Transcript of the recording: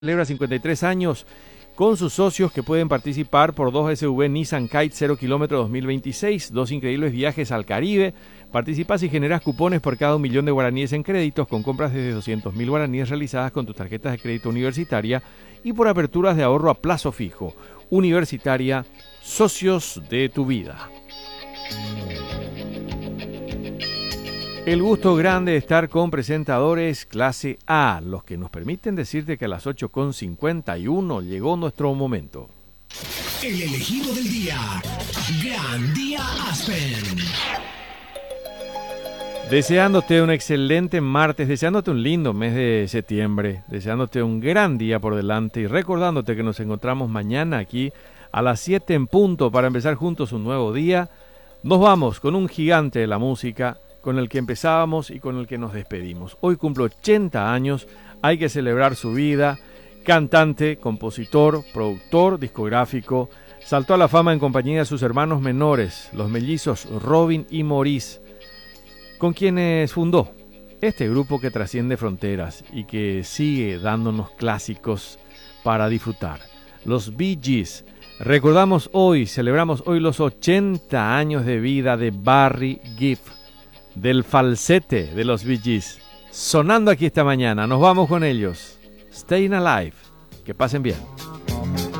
Celebra 53 años con sus socios que pueden participar por 2 SUV Nissan Kite 0 km 2026, 2 increíbles viajes al Caribe. Participas y generas cupones por cada 1 millón de guaraníes en créditos con compras desde 200.000 guaraníes realizadas con tus tarjetas de crédito universitaria y por aperturas de ahorro a plazo fijo. Universitaria, socios de tu vida. El gusto grande de estar con presentadores clase A, los que nos permiten decirte que a las 8:51 llegó nuestro momento. El elegido del día, Gran Día Aspen. Deseándote un excelente martes, deseándote un lindo mes de septiembre, deseándote un gran día por delante y recordándote que nos encontramos mañana aquí a las 7 en punto para empezar juntos un nuevo día. Nos vamos con un gigante de la música, con el que empezábamos y con el que nos despedimos. Hoy cumple 80 años, hay que celebrar su vida. Cantante, compositor, productor, discográfico, saltó a la fama en compañía de sus hermanos menores, los mellizos Robin y Maurice, con quienes fundó este grupo que trasciende fronteras y que sigue dándonos clásicos para disfrutar. Los Bee Gees. Recordamos hoy, celebramos hoy los 80 años de vida de Barry Gibb, del falsete de los Bee Gees, sonando aquí esta mañana. Nos vamos con ellos. Staying Alive. Que pasen bien.